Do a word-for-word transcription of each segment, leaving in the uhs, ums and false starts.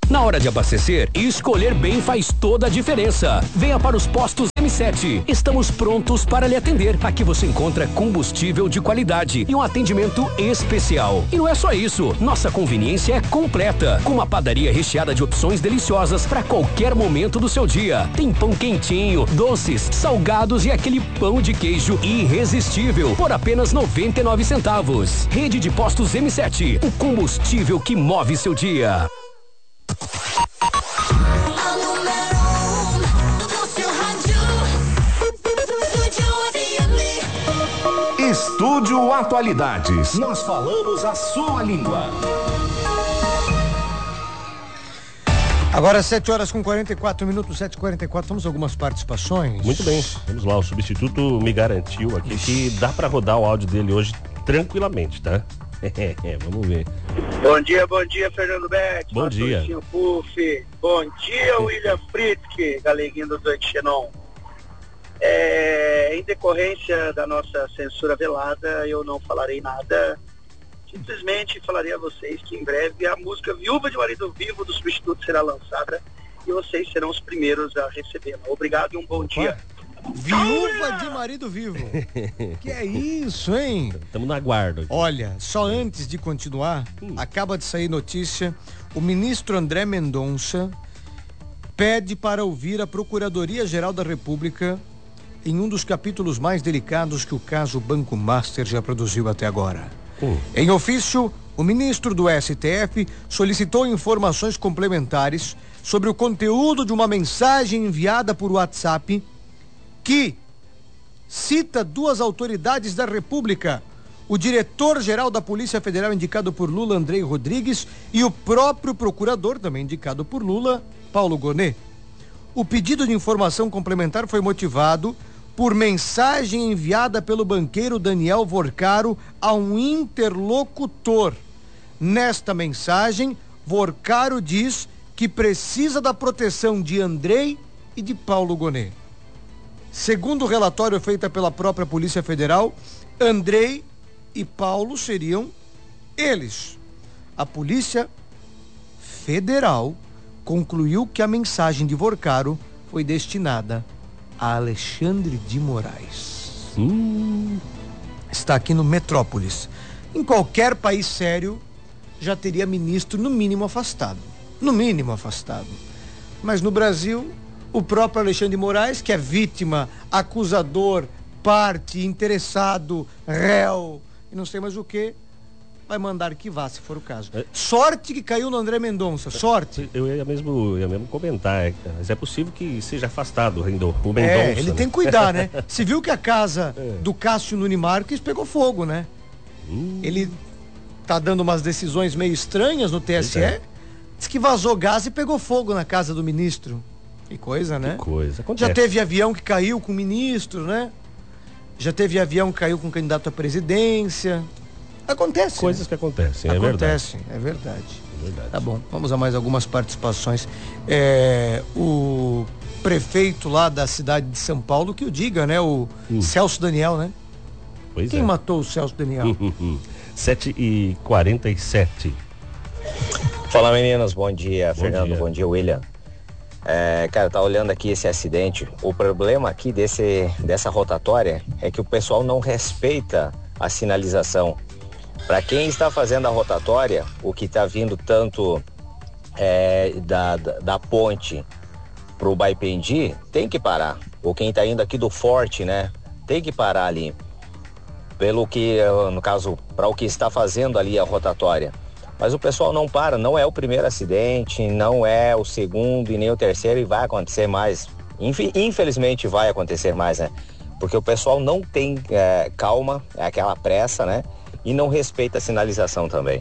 Na hora de abastecer, escolher bem faz toda a diferença. Venha para os postos M sete. Estamos prontos para lhe atender. Aqui você encontra combustível de qualidade e um atendimento especial. E não é só isso, nossa conveniência é completa, com uma padaria recheada de opções deliciosas para qualquer momento do seu dia. Tem pão quentinho, doces, salgados e aquele pão de queijo irresistível por apenas noventa e nove centavos. Rede de Postos M sete, o combustível que move seu dia. Estúdio Atualidades. Nós falamos a sua língua. Agora sete horas com quarenta e quatro minutos, sete e quarenta e quatro, vamos a algumas participações. Muito bem, vamos lá, o substituto me garantiu aqui que dá pra rodar o áudio dele hoje tranquilamente, tá? Vamos ver. Bom dia, bom dia, Fernando Betti. Bom dia. Puff. Bom dia, William Fritzke, galeguinho do Deutsche Chenon. É, em decorrência da nossa censura velada, eu não falarei nada. Simplesmente falarei a vocês que em breve a música Viúva de Marido Vivo do Substituto será lançada e vocês serão os primeiros a recebê-la. Obrigado e um bom Opa. dia. Viúva de Marido Vivo. Que é isso, hein? Estamos na guarda. Olha, só antes de continuar, hum. acaba de sair notícia, o ministro André Mendonça pede para ouvir a Procuradoria-Geral da República em um dos capítulos mais delicados que o caso Banco Master já produziu até agora. Hum. Em ofício, o ministro do S T F solicitou informações complementares sobre o conteúdo de uma mensagem enviada por WhatsApp que cita duas autoridades da República, o diretor-geral da Polícia Federal indicado por Lula, Andrei Rodrigues, e o próprio procurador, também indicado por Lula, Paulo Gonet. O pedido de informação complementar foi motivado por mensagem enviada pelo banqueiro Daniel Vorcaro a um interlocutor. Nesta mensagem, Vorcaro diz que precisa da proteção de Andrei e de Paulo Gonet. Segundo o relatório feito pela própria Polícia Federal, Andrei e Paulo seriam eles. A Polícia Federal concluiu que a mensagem de Vorcaro foi destinada a Alexandre de Moraes. Hum. Está aqui no Metrópolis. Em qualquer país sério, já teria ministro no mínimo afastado. No mínimo afastado. Mas no Brasil, o próprio Alexandre de Moraes, que é vítima, acusador, parte, interessado, réu, e não sei mais o que, vai mandar arquivar, se for o caso. É. Sorte que caiu no André Mendonça, sorte. Eu ia mesmo, eu ia mesmo comentar, mas é possível que seja afastado o Mendonça. É, ele né? tem que cuidar, né? Se viu que a casa é. do Cássio Nunes Marques pegou fogo, né? Hum. Ele tá dando umas decisões meio estranhas no T S E, é. diz que vazou gás e pegou fogo na casa do ministro. Que coisa, né? Que coisa. Acontece. Já teve avião que caiu com o ministro, né? Já teve avião que caiu com candidato à presidência. Acontece. Coisas né? que acontecem, é Acontecem, verdade. é verdade. É verdade. Tá bom, vamos a mais algumas participações. É, o prefeito lá da cidade de São Paulo, que o diga, né? O hum. Celso Daniel, né? Pois Quem é. matou o Celso Daniel? sete e quarenta e sete. Fala meninos, bom dia, bom Fernando, dia. bom dia, William. É, cara, tá olhando aqui esse acidente. O problema aqui desse, dessa rotatória é que o pessoal não respeita a sinalização. Para quem está fazendo a rotatória, o que está vindo tanto é, da, da, da ponte pro Baipendi, tem que parar. Ou quem está indo aqui do Forte, né, tem que parar ali. Pelo que, no caso, para o que está fazendo ali a rotatória. Mas o pessoal não para, não é o primeiro acidente, não é o segundo e nem o terceiro, e vai acontecer mais. Infelizmente vai acontecer mais, né? Porque o pessoal não tem é, calma, é aquela pressa, né? E não respeita a sinalização também.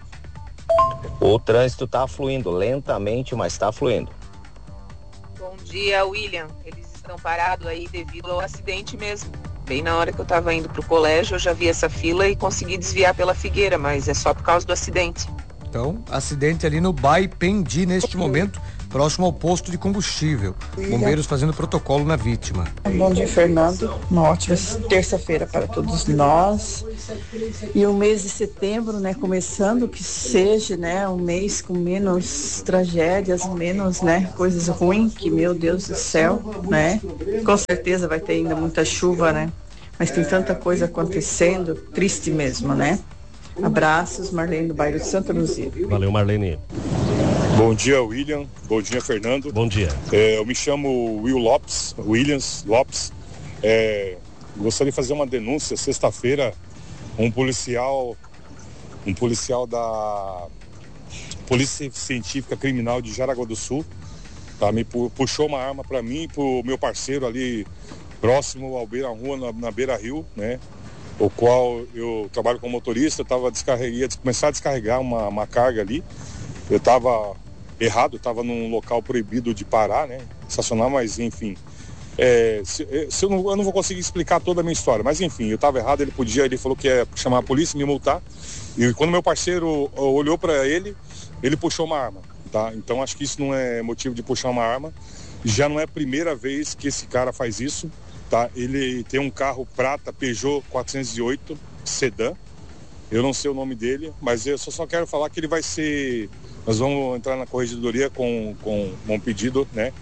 O trânsito está fluindo lentamente, mas está fluindo. Bom dia, William. Eles estão parados aí devido ao acidente mesmo. Bem na hora que eu estava indo para o colégio, eu já vi essa fila e consegui desviar pela Figueira, mas é só por causa do acidente. Então, acidente ali no Baipendi neste momento, próximo ao posto de combustível. Bombeiros fazendo protocolo na vítima. Bom dia, Fernando. Uma ótima terça-feira para todos nós. E o mês de setembro, né, começando, que seja, né, um mês com menos tragédias, menos, né, coisas ruins, que, meu Deus do céu, né? Com certeza vai ter ainda muita chuva, né? Mas tem tanta coisa acontecendo, triste mesmo, né? Abraços, Marlene do bairro de Santa Luzia. Valeu, Marlene. Bom dia, William. Bom dia, Fernando. Bom dia. É, eu me chamo Will Lopes, Williams Lopes. É, gostaria de fazer uma denúncia. Sexta-feira, um policial, um policial da Polícia Científica Criminal de Jaraguá do Sul, tá, me puxou uma arma para mim e pro meu parceiro ali próximo ao Beira Rua, na, na Beira Rio, né? O qual eu trabalho como motorista, tava descarreguei, começar a descarregar uma, uma carga ali. Eu estava errado, estava num local proibido de parar, né? Estacionar, mas enfim. É, se, se eu, não, eu não vou conseguir explicar toda a minha história, mas enfim, eu estava errado, ele podia, ele falou que ia chamar a polícia, me multar. E quando meu parceiro olhou para ele, ele puxou uma arma, tá? Então acho que isso não é motivo de puxar uma arma. Já não é a primeira vez que esse cara faz isso, tá? Ele tem um carro prata Peugeot quatrocentos e oito sedã. Eu não sei o nome dele, mas eu só, só quero falar que ele vai ser... Nós vamos entrar na corregedoria com, com um pedido, né,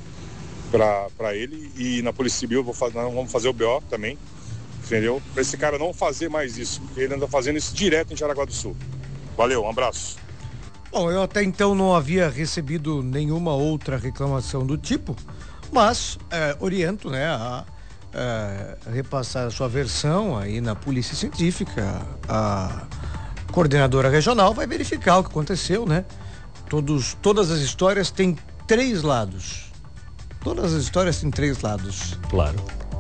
para ele, e na Polícia Civil vou fazer, nós vamos fazer o B O também, entendeu? Para esse cara não fazer mais isso, porque ele anda fazendo isso direto em Jaraguá do Sul. Valeu, um abraço. Bom, eu até então não havia recebido nenhuma outra reclamação do tipo, mas é, oriento, né, a é, repassar a sua versão aí na Polícia Científica. A coordenadora regional vai verificar o que aconteceu, né? Todos, todas as histórias têm três lados. Todas as histórias têm três lados. Claro.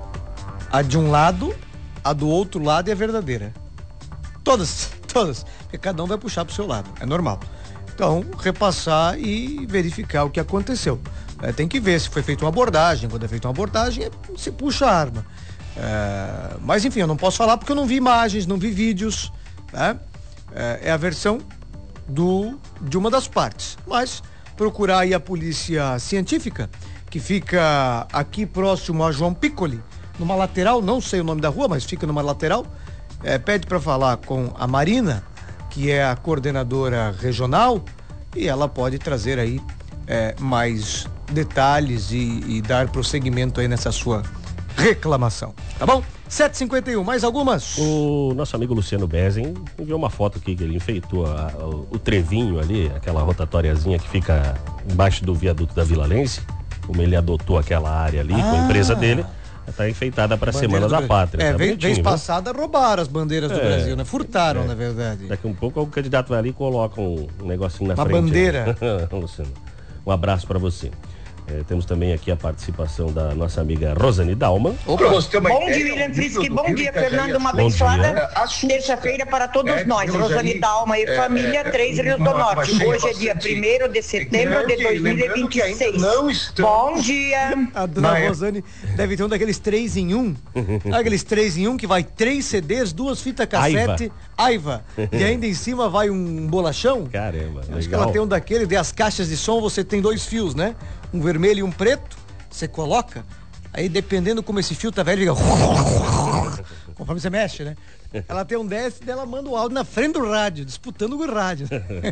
A de um lado, a do outro lado e a verdadeira. Todas, todas. Porque cada um vai puxar pro seu lado. É normal. Então, repassar e verificar o que aconteceu. É, tem que ver se foi feita uma abordagem. Quando é feita uma abordagem, se puxa a arma. É, mas enfim, eu não posso falar porque eu não vi imagens, não vi vídeos, né? É, é a versão do, de uma das partes. Mas procurar aí a Polícia Científica, que fica aqui próximo a João Piccoli, numa lateral, não sei o nome da rua, mas fica numa lateral. É, pede para falar com a Marina, que é a coordenadora regional, e ela pode trazer aí é, mais detalhes e, e dar prosseguimento aí nessa sua reclamação, tá bom? sete e cinquenta e um, mais algumas? O nosso amigo Luciano Bezin enviou uma foto aqui que ele enfeitou a, a, o trevinho ali, aquela rotatóriazinha que fica embaixo do viaduto da Vila Lense, como ele adotou aquela área ali ah. com a empresa dele. Está enfeitada para a Semana da Pátria. É, tá vez, vez passada roubaram as bandeiras do é, Brasil, né? Furtaram, é. na verdade. Daqui um pouco o candidato vai ali e coloca um, um negocinho na Uma frente. Uma bandeira. Luciano, um abraço para você. É, temos também aqui a participação da nossa amiga Rosane Dalman. Opa. Bom dia, William Frisky. Bom dia, Fernando. Uma abençoada terça-feira para todos é, nós. Rosane Dalma e é, família, é, Três Rios do Norte. Hoje é dia primeiro de setembro de dois mil e vinte e seis. Bom dia. A dona Mas... Rosane deve ter um daqueles três em um. Aqueles três em um que vai três C Ds, duas fitas cassete, Aiva. E ainda em cima vai um bolachão. Caramba, Acho legal. Que ela tem um daqueles, e as caixas de som você tem dois fios, né? Um vermelho e um preto, você coloca, aí dependendo como esse fio tá velho, fica conforme você mexe, né? Ela tem um desse, dela manda o áudio na frente do rádio, disputando com o rádio.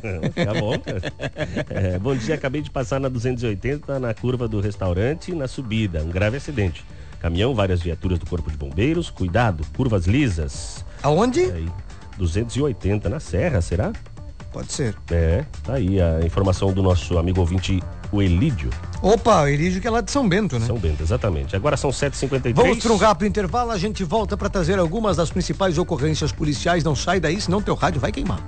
Tá bom, cara. É, bom dia, acabei de passar na duzentos e oitenta, na curva do restaurante, na subida, um grave acidente. Caminhão, várias viaturas do Corpo de Bombeiros, cuidado, curvas lisas. Aonde? É, duzentos e oitenta, na Serra, será? Pode ser. É, tá aí a informação do nosso amigo ouvinte, o Elídio. Opa, o Elídio que é lá de São Bento, né? São Bento, exatamente. Agora são sete e cinquenta e três. Vamos para um rápido intervalo, a gente volta para trazer algumas das principais ocorrências policiais. Não sai daí, senão teu rádio vai queimar.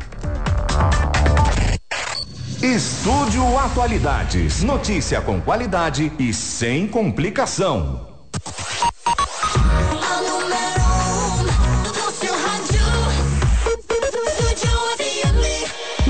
Estúdio Atualidades. Notícia com qualidade e sem complicação.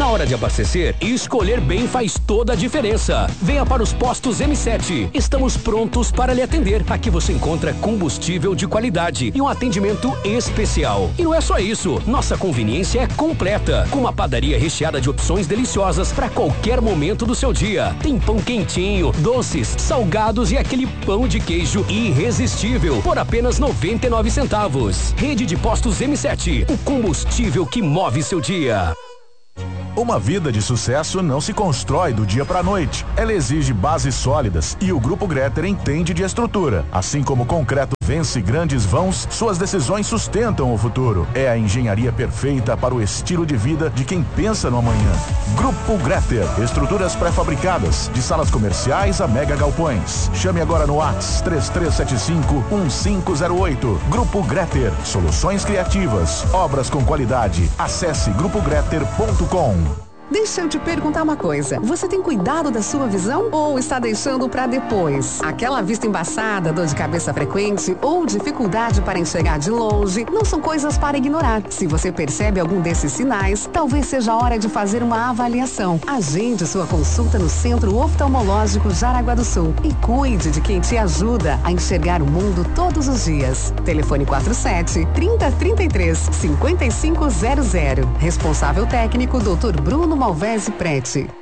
hora de abastecer, escolher bem faz toda a diferença. Venha para os postos M sete. Estamos prontos para lhe atender. Aqui você encontra combustível de qualidade e um atendimento especial. E não é só isso, nossa conveniência é completa, com uma padaria recheada de opções deliciosas para qualquer momento do seu dia. Tem pão quentinho, doces, salgados e aquele pão de queijo irresistível por apenas noventa e nove centavos. Rede de Postos M sete, o combustível que move seu dia. Uma vida de sucesso não se constrói do dia para a noite. Ela exige bases sólidas e o Grupo Greter entende de estrutura. Assim como o concreto vence grandes vãos, suas decisões sustentam o futuro. É a engenharia perfeita para o estilo de vida de quem pensa no amanhã. Grupo Greter, estruturas pré-fabricadas, de salas comerciais a mega galpões. Chame agora no WhatsApp três três sete cinco, um cinco zero oito. Grupo Greter, soluções criativas, obras com qualidade. Acesse grupo greter ponto com. Deixa eu te perguntar uma coisa. Você tem cuidado da sua visão ou está deixando para depois? Aquela vista embaçada, dor de cabeça frequente ou dificuldade para enxergar de longe não são coisas para ignorar. Se você percebe algum desses sinais, talvez seja a hora de fazer uma avaliação. Agende sua consulta no Centro Oftalmológico Jaraguá do Sul e cuide de quem te ajuda a enxergar o mundo todos os dias. Telefone quatro sete, trinta, trinta e três, cinquenta e cinco zero zero. Responsável técnico doutor Bruno Malvese Prete.